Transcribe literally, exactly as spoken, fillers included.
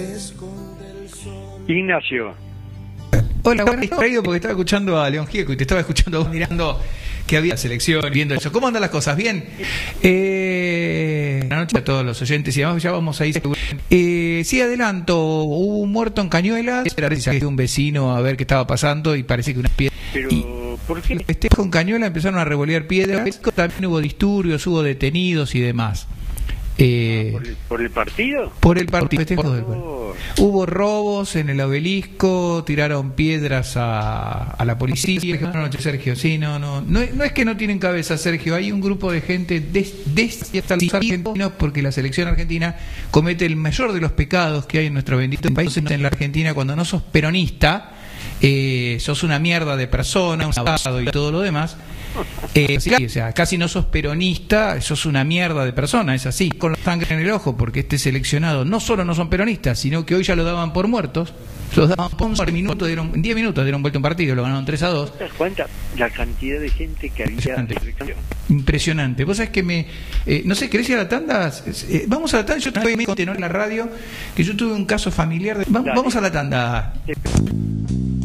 Ignacio. Hola, bueno, estoy traído porque estaba escuchando a León Gieco y te estaba escuchando a vos mirando que había selección, viendo eso. ¿Cómo andan las cosas? ¿Bien? Eh, buenas noches a todos los oyentes y además ya vamos a ir. Eh, sí, adelanto. Hubo un muerto en Cañuelas. Era de un vecino a ver qué estaba pasando y parece que unas piedras. Pero, y, ¿por qué? Los festejos en Cañuelas empezaron a revolear piedras. También hubo disturbios, hubo detenidos y demás. Eh, ¿Por, el, ¿Por el partido? Por el partido. Oh. Hubo robos en el Obelisco, tiraron piedras a, a la policía. Buenas noches, Sergio. Sí, no, no, no, no es que no tienen cabeza, Sergio. Hay un grupo de gente desestabilizada porque la selección argentina comete el mayor de los pecados que hay en nuestro bendito país. En la Argentina, cuando no sos peronista, eh, sos una mierda de persona, un abogado y todo lo demás. Eh, sí, o sea, casi no sos peronista, sos una mierda de persona, es así, con la sangre en el ojo, porque este seleccionado no solo no son peronistas, sino que hoy ya lo daban por muertos, los daban por once minutos, dieron, en diez minutos dieron vuelta un partido, lo ganaron tres a dos. ¿Te das cuenta la cantidad de gente que había? Impresionante. Impresionante. Vos sabés que me, eh, no sé, ¿querés ir a la tanda? Eh, vamos a la tanda, yo te voy a contar en la radio que yo tuve un caso familiar de... Va, vamos a la tanda.